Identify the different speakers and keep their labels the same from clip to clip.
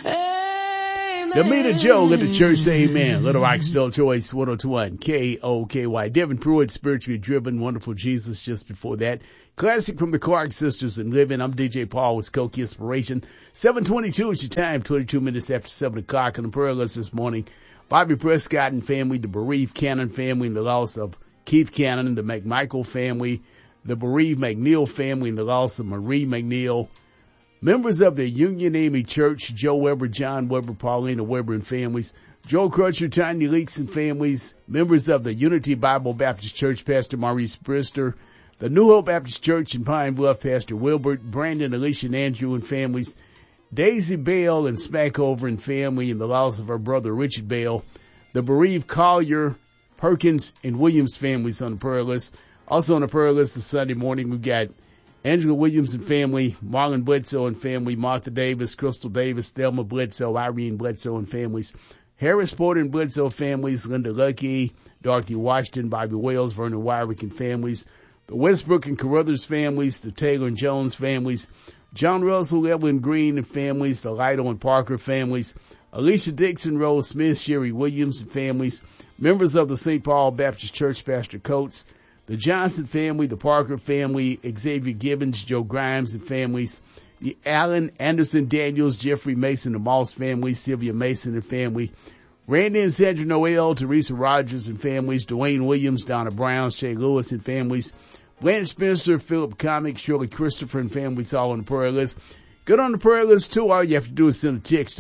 Speaker 1: Demeter Joe, let the church say amen. Little Rock Adult Choice, 102.1 KOKY. Devin Pruitt, spiritually driven, wonderful Jesus. Just before that, classic from the Clark Sisters and Living. I'm DJ Paul with Skokie Inspiration. 7:22 is your time, 22 minutes after 7 o'clock on the prayer list this morning. Bobby Prescott and family, the bereaved Cannon family, and the loss of Keith Cannon, the McMichael family, the bereaved McNeil family, and the loss of Marie McNeil. Members of the Union Amy Church, Joe Weber, John Weber, Paulina Weber and families, Joe Crutcher, Tiny Leaks and families, members of the Unity Bible Baptist Church, Pastor Maurice Brister, the New Hope Baptist Church in Pine Bluff, Pastor Wilbert, Brandon, Alicia and Andrew and families, Daisy Bale and Smackover and family, and the loss of her brother Richard Bale, the bereaved Collier, Perkins and Williams families on the prayer list. Also on the prayer list this Sunday morning, we've got Angela Williams and family, Marlon Bledsoe and family, Martha Davis, Crystal Davis, Thelma Bledsoe, Irene Bledsoe and families, Harris Porter and Bledsoe families, Linda Lucky, Dorothy Washington, Bobby Wales, Vernon Wyrick and families, the Westbrook and Carruthers families, the Taylor and Jones families, John Russell, Evelyn Green and families, the Lytle and Parker families, Alicia Dixon, Rose Smith, Sherry Williams and families, members of the St. Paul Baptist Church, Pastor Coates, the Johnson family, the Parker family, Xavier Gibbons, Joe Grimes and families, the Allen, Anderson, Daniels, Jeffrey Mason, the Moss family, Sylvia Mason and family, Randy and Sandra Noel, Teresa Rogers and families, Dwayne Williams, Donna Brown, Shay Lewis and families, Blanche Spencer, Philip Comic, Shirley Christopher and families, all on the prayer list. Get on the prayer list too. All you have to do is send a text to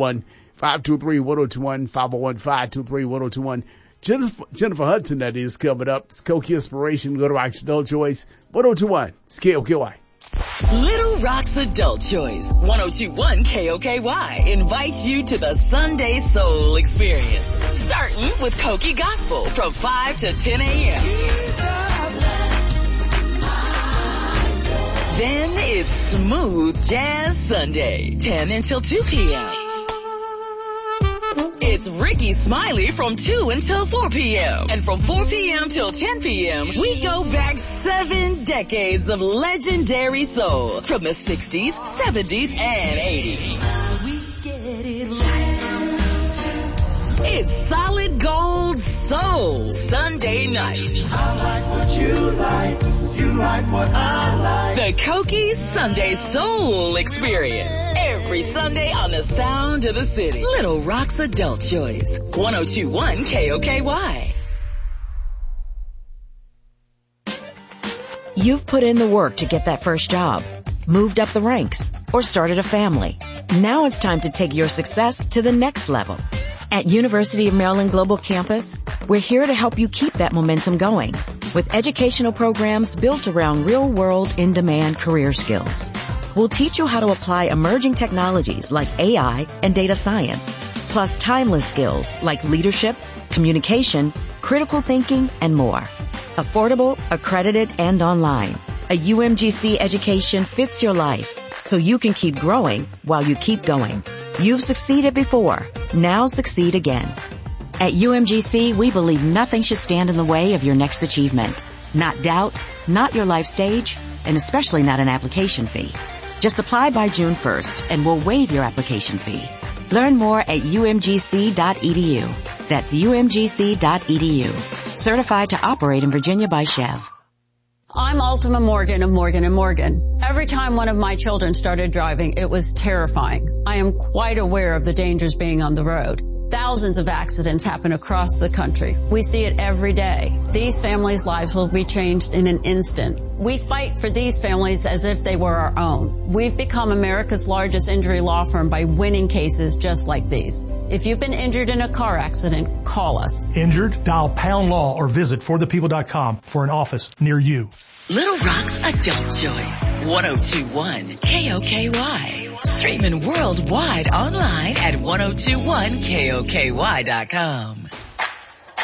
Speaker 1: 501-523-1021, 501-523-1021. Jennifer Hudson, that is, coming up. Skokie Inspiration, Little Rock's Adult Choice, 102.1. It's KOKY.
Speaker 2: Little Rock's Adult Choice, 102.1 KOKY invites you to the Sunday Soul Experience, starting with Koki Gospel from 5 to 10 a.m. Then it's Smooth Jazz Sunday, 10 until 2 p.m. It's Ricky Smiley from 2 until 4 p.m. And from 4 p.m. till 10 p.m., we go back 7 decades of legendary soul from the 60s, 70s, and 80s. We get it right. It's Solid Gold Soul Sunday night.
Speaker 3: I like what you like. You like what I like.
Speaker 2: The Koki Sunday Soul Experience. Every Sunday on the Sound of the City. Little Rock's Adult Choice. 102.1 KOKY.
Speaker 4: You've put in the work to get that first job, moved up the ranks, or started a family. Now it's time to take your success to the next level. At University of Maryland Global Campus, we're here to help you keep that momentum going with educational programs built around real-world, in-demand career skills. We'll teach you how to apply emerging technologies like AI and data science, plus timeless skills like leadership, communication, critical thinking, and more. Affordable, accredited, and online. A UMGC education fits your life so you can keep growing while you keep going. You've succeeded before. Now succeed again. At UMGC, we believe nothing should stand in the way of your next achievement. Not doubt, not your life stage, and especially not an application fee. Just apply by June 1st and we'll waive your application fee. Learn more at umgc.edu. That's umgc.edu. Certified to operate in Virginia by Chev.
Speaker 5: I'm Ultima Morgan of Morgan & Morgan. Every time one of my children started driving, it was terrifying. I am quite aware of the dangers being on the road. Thousands of accidents happen across the country. We see it every day. These families' lives will be changed in an instant. We fight for these families as if they were our own. We've become America's largest injury law firm by winning cases just like these. If you've been injured in a car accident, call us.
Speaker 6: Injured? Dial pound law or visit forthepeople.com for an office near you.
Speaker 2: Little Rock's Adult Choice, 102.1 KOKY. Streaming worldwide online at 1021koky.com.